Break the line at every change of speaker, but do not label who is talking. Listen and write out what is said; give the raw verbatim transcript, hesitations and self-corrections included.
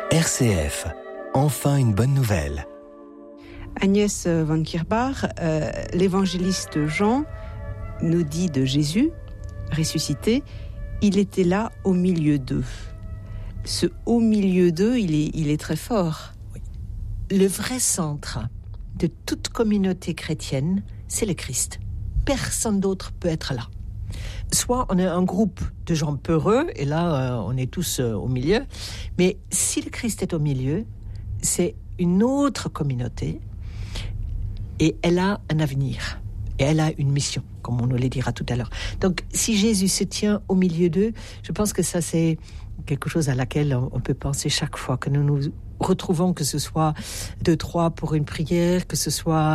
R C F, enfin une bonne nouvelle.
Agnès van Kierbach, euh, l'évangéliste Jean nous dit de Jésus, ressuscité, il était là au milieu d'eux. Ce au milieu d'eux, il est, il est très fort.
Oui. Le vrai centre de toute communauté chrétienne, c'est le Christ. Personne d'autre peut être là. Soit on est un groupe de gens peureux, et là, euh, on est tous euh, au milieu. Mais si le Christ est au milieu, c'est une autre communauté, et elle a un avenir, et elle a une mission, comme on nous le dira tout à l'heure. Donc, si Jésus se tient au milieu d'eux, je pense que ça, c'est quelque chose à laquelle on peut penser chaque fois que nous nous retrouvons, que ce soit deux, trois pour une prière, que ce soit